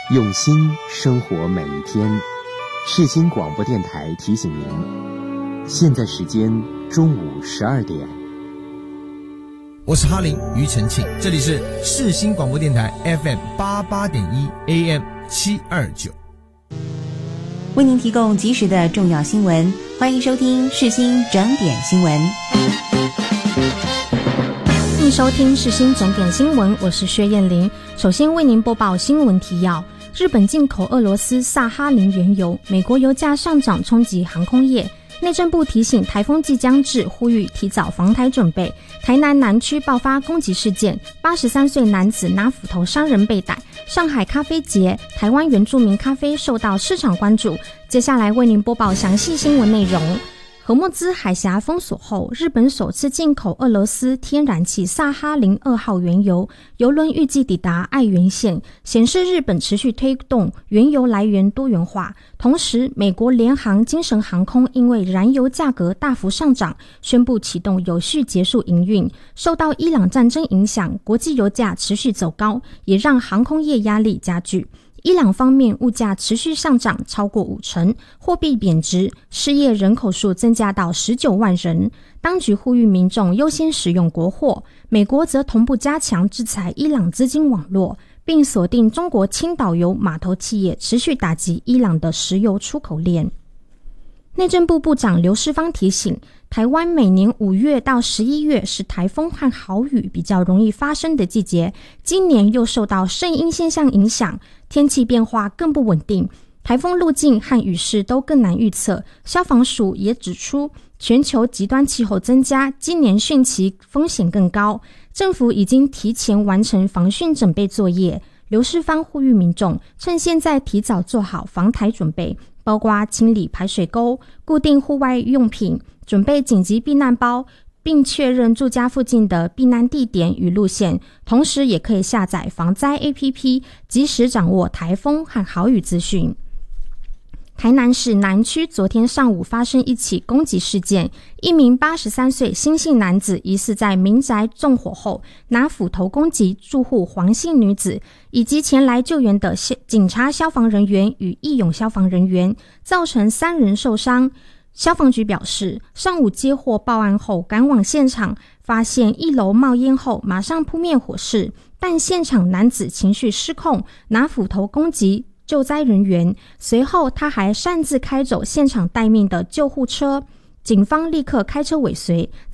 用心生活每一天。世新广播电台提醒您，现在时间中午12点。 我是哈林庾澄庆，这里是世新广播电台 FM88.1 AM 729， 为您提供及时的重要新闻，欢迎收听世新整点新闻。 欢迎收听世新整点新闻，我是薛燕玲。首先为您播报新闻提要：日本进口俄罗斯萨哈林原油，美国油价上涨冲击航空业。内政部提醒台风即将至，呼吁提早防台准备。台南南区爆发攻击事件，83岁男子拿斧头伤人被逮。上海咖啡节，台湾原住民咖啡受到市场关注。接下来为您播报详细新闻内容。荷木兹海峡封锁后，日本首次进口俄罗斯天然气萨哈林2号原油，油轮预计抵达爱媛县，显示日本持续推动原油来源多元化。同时，美国联航精神航空因为燃油价格大幅上涨，宣布启动有序结束营运。受到伊朗战争影响，国际油价持续走高，也让航空业压力加剧。伊朗方面物价持续上涨超过50%，货币贬值，失业人口数增加到19万人。当局呼吁民众优先使用国货，美国则同步加强制裁伊朗资金网络，并锁定中国青岛油码头企业，持续打击伊朗的石油出口链。内政部部长刘世芳提醒，台湾每年5月到11月是台风和豪雨比较容易发生的季节，今年又受到圣婴现象影响，天气变化更不稳定，台风路径和雨势都更难预测。消防署也指出，全球极端气候增加，今年汛期风险更高，政府已经提前完成防汛准备作业。刘世芳呼吁民众趁现在提早做好防台准备，包括清理排水沟、固定户外用品、准备紧急避难包，并确认住家附近的避难地点与路线。同时也可以下载防灾 APP， 及时掌握台风和豪雨资讯。台南市南区昨天上午发生一起攻击事件，一名83岁新姓男子疑似在民宅纵火后拿斧头攻击住户黄姓女子以及前来救援的警察消防人员与义勇消防人员，造成3人受伤。消防局表示，上午接获报案后赶往现场，发现1楼冒烟后马上扑灭火势，但现场男子情绪失控，拿斧头攻击救灾人员，随后他还擅自开走现场待命的救护车，警方立刻开车尾随，